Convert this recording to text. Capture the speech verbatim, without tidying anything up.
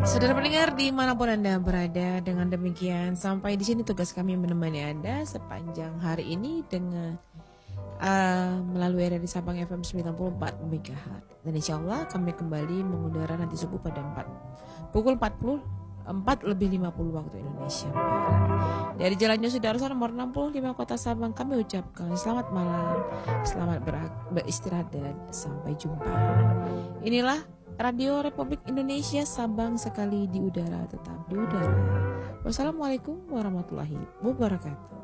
Saudara pendengar dimanapun Anda berada, dengan demikian sampai di sini tugas kami menemani Anda sepanjang hari ini dengan uh, melalui R R I Sabang F M sembilan puluh empat MHz. Dan insya Allah kami kembali mengudara nanti subuh pada empat pukul empat puluh empat lebih lima puluh waktu Indonesia Barat. Dari Jalan Yosudarso nomor enam puluh lima Kota Sabang kami ucapkan selamat malam, selamat ber- beristirahat dan sampai jumpa. Inilah Radio Republik Indonesia Sabang, sekali di udara tetap di udara. Wassalamualaikum warahmatullahi wabarakatuh.